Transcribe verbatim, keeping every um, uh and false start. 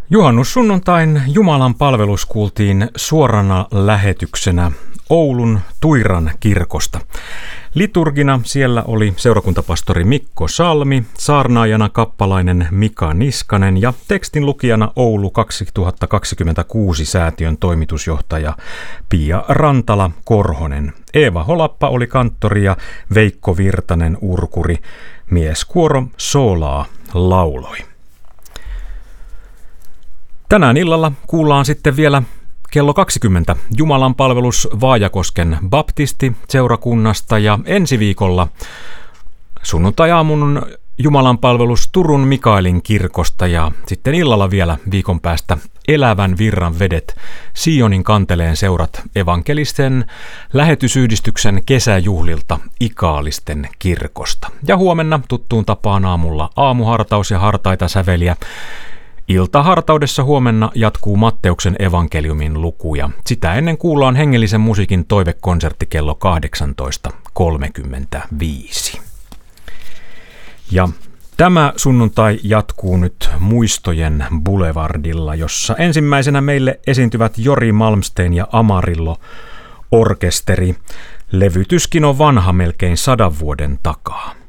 Juhannussunnuntain Jumalan palvelus kuultiin suorana lähetyksenä Oulun Tuiran kirkosta. Liturgina siellä oli seurakuntapastori Mikko Salmi, saarnaajana kappalainen Mika Niskanen ja tekstin lukijana Oulu kaksituhattakaksikymmentäkuusi säätiön toimitusjohtaja Pia Rantala-Korhonen. Eeva Holappa oli kanttori ja Veikko Virtanen urkuri. Mieskuoro soolaa lauloi. Tänään illalla kuullaan sitten vielä kello kaksikymmentä Jumalan palvelus Vaajakosken baptisti-seurakunnasta ja ensi viikolla sunnuntai-aamun Jumalan palvelus Turun Mikaelin kirkosta ja sitten illalla vielä viikon päästä Elävän virran vedet Sionin kanteleen seurat evankelisten lähetysyhdistyksen kesäjuhlilta Ikaalisten kirkosta. Ja huomenna tuttuun tapaan aamulla aamuhartaus ja hartaita säveliä. Iltahartaudessa huomenna jatkuu Matteuksen evankeliumin lukuja. Sitä ennen kuullaan hengellisen musiikin toivekonsertti kello kahdeksantoista kolmekymmentäviisi. Ja tämä sunnuntai jatkuu nyt Muistojen Boulevardilla, jossa ensimmäisenä meille esiintyvät Jori Malmsteen ja Amarillo orkesteri. Levytyskin on vanha melkein sadan vuoden takaa.